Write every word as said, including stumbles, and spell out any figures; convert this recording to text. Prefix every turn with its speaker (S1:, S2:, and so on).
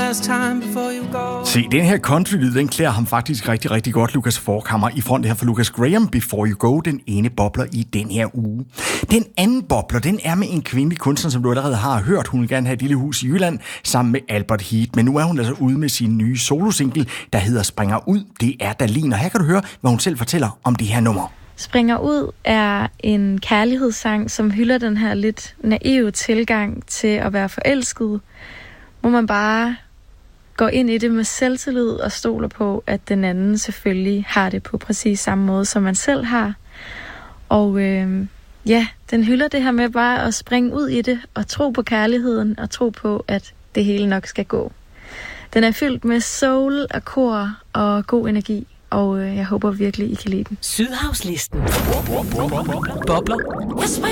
S1: last time before you go.
S2: Se, den her country-lyd, den klæder ham faktisk rigtig, rigtig godt, Lucas Forchhammer, i front her for Lucas Graham, Before You Go, den ene bobler i den her uge. Den anden bobler, den er med en kvindelig kunstner, som du allerede har hørt. Hun vil gerne have et lille hus i Jylland sammen med Albert Heat, men nu er hun altså ude med sin nye solosingle, der hedder Springer Ud. Det er Dalin, og her kan du høre, hvad hun selv fortæller om det her nummer.
S3: Springer Ud er en kærlighedssang, som hylder den her lidt naive tilgang til at være forelsket, hvor man bare går ind i det med selvtillid og stoler på, at den anden selvfølgelig har det på præcis samme måde, som man selv har. Og øh, ja, den hylder det her med bare at springe ud i det og tro på kærligheden og tro på, at det hele nok skal gå. Den er fyldt med soul og kor og god energi. Og øh, jeg håber virkelig, I kan lide den.
S4: Sydhavslisten. Bobler.